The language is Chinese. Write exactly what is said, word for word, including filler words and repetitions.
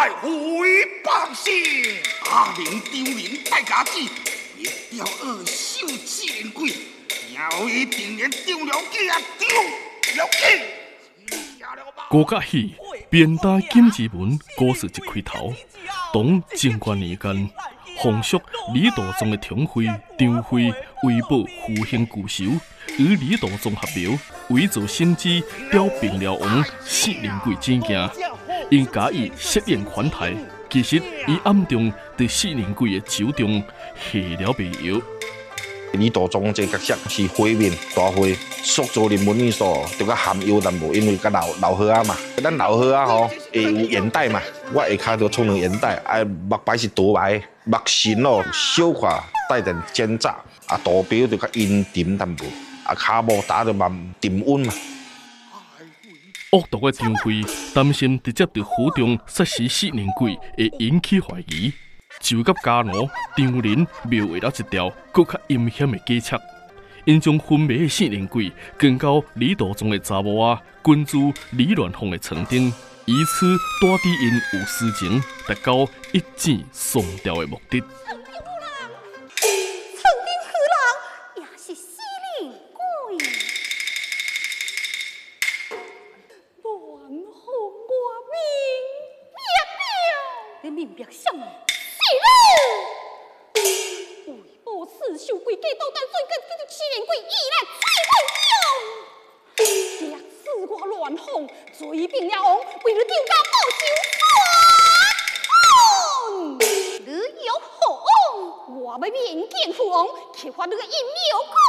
来回报信。阿明丢人大家子，一条二手四年鬼，以后一定连丢了计啊丢了计。 高甲喜边打金之门故事一开头，当贞观年间，奉属李道宗的宠妃张飞为保复兴故仇，与李道宗合谋，伪造先知调平辽王四年鬼证件，因假意设宴款待，其实伊暗中伫四年鬼的手中下了迷药。 李道宗这个角色是灰面大灰，塑造人文艺术就较含油淡薄，因为甲老老伙仔嘛，咱老伙仔吼会有眼袋嘛，我下骹就冲两眼袋，啊目白是独白，目神哦小看带点奸诈，啊图标就较阴沉淡薄，啊骹步打就蛮沉稳嘛。 恶毒的张飞担心直接对府中杀死四年鬼会引起怀疑。就甲家奴张林描绘了一条更较阴险的计策，因将昏迷的四年鬼跟到李道宗的查某仔滚入李鸾凤的床顶，以此带伫因有私情，达到一箭双雕的目的。 明白什么？为保四秀贵家斗胆，所以跟这七年鬼依然再混用，若此我乱哄，追平了王，为了丢家报仇雪恨。你有何？我要面见父王，揭发你个阴谋。